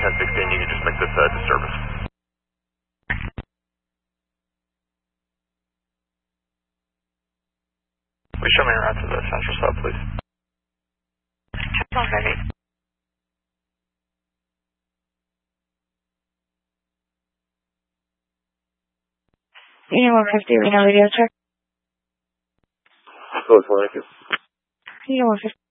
1016, you can just make this disturbance. Please show me a route to the central sub, please. 158. Union 150, Reno radio check. Code 4, thank you. Union 150.